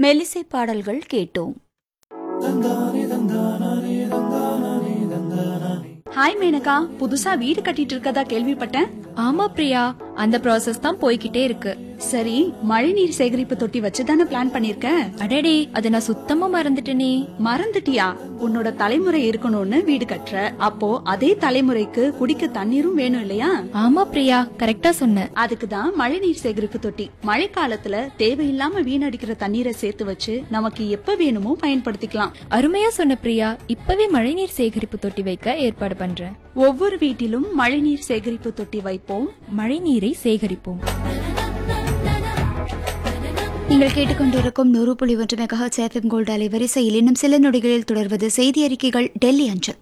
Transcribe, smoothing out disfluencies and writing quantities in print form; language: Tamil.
மெல்லிசை பாடல்கள் கேட்டோம். ஹாய் மேனகா, புதுசா வீடு கட்டிட்டு இருக்கதா கேள்விப்பட்டேன். ஆமா பிரியா, அந்த ப்ராசஸ் தான் போய்கிட்டே இருக்கு. சரி, மழைநீர் சேகரிப்பு தொட்டி வச்சுதானே பிளான் பண்ணிருக்க? அடடே, அத நான் சுத்தமா மறந்துட்டேனே. மறந்துட்டியா? உன்னோட தலைமுறை இருக்கணும்னு வீடு கட்டுற, அப்போ அதே தலைமுறைக்கு குடிக்க தண்ணீரும் வேணும் இல்லையா? ஆமா பிரியா, கரெக்டா சொன்ன. அதுக்குதான் மழைநீர் சேகரிப்பு தொட்டி. மழை காலத்துல தேவையில்லாம வீணடிக்கிற தண்ணீரை சேர்த்து வச்சு நமக்கு எப்ப வேணுமோ பயன்படுத்திக்கலாம். அருமையா சொன்ன பிரியா, இப்பவே மழைநீர் சேகரிப்பு தொட்டி வைக்க ஏற்பாடு பண்றேன். ஒவ்வொரு வீட்டிலும் மழைநீர் சேகரிப்பு தொட்டி வைப்போம், மழைநீரை சேகரிப்போம். நீங்கள் கேட்டுக்கொண்டிருக்கும் 100.1 மெகாஹெர்ட்ஸ் FM கோல்ட் அலைவரிசையில் இன்னும் சில நொடிகளில் தொடர்வது செய்தி அறிக்கைகள் டெல்லி அஞ்சல்.